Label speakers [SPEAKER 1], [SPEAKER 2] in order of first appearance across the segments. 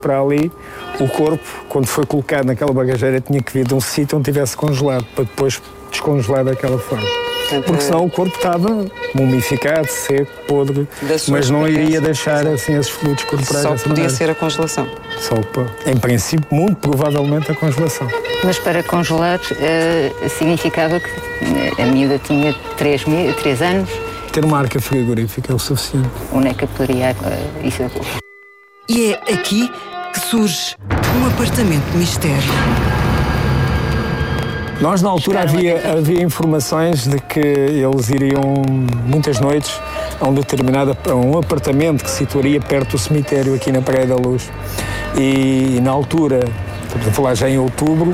[SPEAKER 1] Para ali, o corpo, quando foi colocado naquela bagageira, tinha que vir de um sítio onde tivesse congelado, para depois descongelar daquela forma. Porque senão o corpo estava mumificado, seco, podre, mas não iria deixar assim esses fluidos corporais.
[SPEAKER 2] Só podia ser a congelação.
[SPEAKER 1] Em princípio, muito provavelmente a congelação.
[SPEAKER 3] Mas para congelar significava que a miúda tinha 3 anos.
[SPEAKER 1] Ter uma arca frigorífica é o suficiente.
[SPEAKER 3] Onde é que poderia isso?
[SPEAKER 4] E é aqui que surge um apartamento de mistério.
[SPEAKER 1] Nós, na altura, havia informações de que eles iriam muitas noites a um apartamento que se situaria perto do cemitério, aqui na Praia da Luz. E na altura, estamos a falar já em outubro,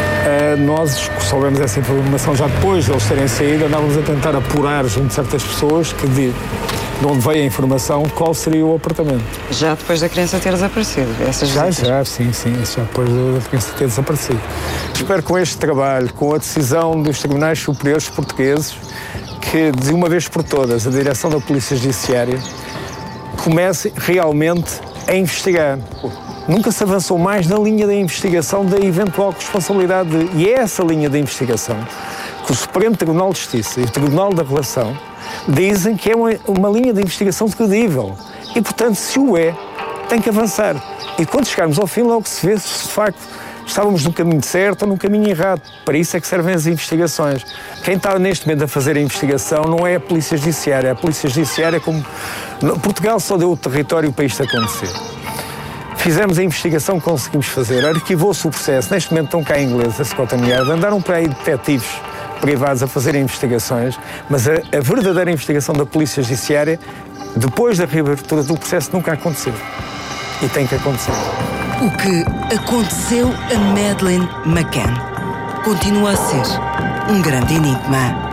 [SPEAKER 1] nós soubemos essa informação já depois de eles terem saído, andávamos a tentar apurar junto de certas pessoas de onde veio a informação qual seria o apartamento.
[SPEAKER 2] Já depois da criança ter desaparecido?
[SPEAKER 1] Sim, já depois da criança ter desaparecido. Espero que com este trabalho, com a decisão dos tribunais superiores portugueses, que de uma vez por todas a direção da Polícia Judiciária comece realmente a investigar. Nunca se avançou mais na linha da investigação da eventual responsabilidade e é essa linha da investigação que o Supremo Tribunal de Justiça e o Tribunal da Relação dizem que é uma linha de investigação credível e, portanto, se o é, tem que avançar. E quando chegarmos ao fim, logo se vê se de facto estávamos no caminho certo ou no caminho errado. Para isso é que servem as investigações. Quem está neste momento a fazer a investigação não é a Polícia Judiciária. A Polícia Judiciária, como Portugal só deu o território para isto acontecer. Fizemos a investigação que conseguimos fazer, arquivou-se o processo. Neste momento estão cá ingleses a Scotland Yard, andaram por aí detetives privados a fazerem investigações, mas a verdadeira investigação da Polícia Judiciária, depois da reabertura do processo, nunca aconteceu. E tem que acontecer.
[SPEAKER 4] O que aconteceu a Madeleine McCann continua a ser um grande enigma.